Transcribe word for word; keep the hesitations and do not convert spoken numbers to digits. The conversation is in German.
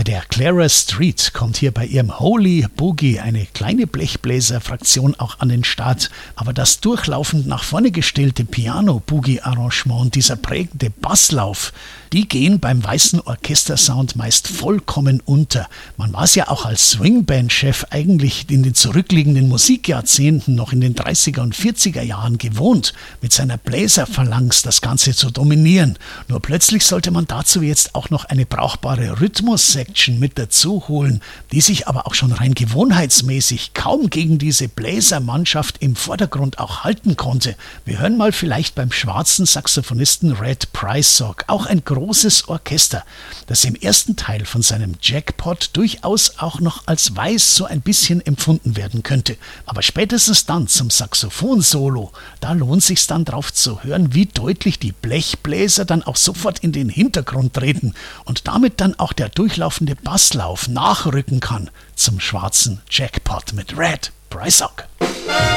Bei der Clara Street kommt hier bei ihrem Holy Boogie eine kleine Blechbläserfraktion auch an den Start, aber das durchlaufend nach vorne gestellte Piano-Boogie-Arrangement und dieser prägende Basslauf, die gehen beim weißen Orchestersound meist vollkommen unter. Man war es ja auch als Swingband-Chef eigentlich in den zurückliegenden Musikjahrzehnten, noch in den dreißiger und vierziger Jahren gewohnt, mit seiner Bläserphalanx das Ganze zu dominieren. Nur plötzlich sollte man dazu jetzt auch noch eine brauchbare Rhythmus-Section mit dazu holen, die sich aber auch schon rein gewohnheitsmäßig kaum gegen diese Bläsermannschaft im Vordergrund auch halten konnte. Wir hören mal vielleicht beim schwarzen Saxophonisten Red Prysock, auch ein großes Orchester, das im ersten Teil von seinem Jackpot durchaus auch noch als weiß so ein bisschen empfunden werden könnte. Aber spätestens dann zum Saxophon-Solo, da lohnt sich's dann drauf zu hören, wie deutlich die Blechbläser dann auch sofort in den Hintergrund treten und damit dann auch der durchlaufende Basslauf nachrücken kann zum schwarzen Jackpot mit Red Prysock.